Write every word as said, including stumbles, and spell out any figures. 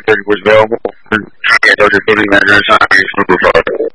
thirty was available. Yeah, those are building managers on East River Road.